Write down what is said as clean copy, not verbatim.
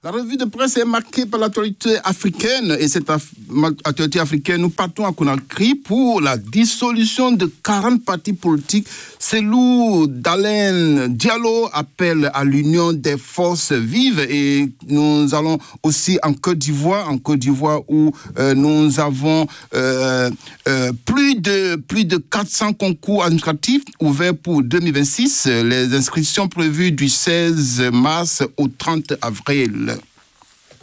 La revue de presse est marquée par l'actualité africaine et cette actualité africaine, nous partons à Conakry pour la dissolution de 40 partis politiques. Cellou Dalein Diallo appelle à l'union des forces vives et nous allons aussi en Côte d'Ivoire où nous avons plus de 400 concours administratifs ouverts pour 2026. Les inscriptions prévues du 16 mars au 30 avril.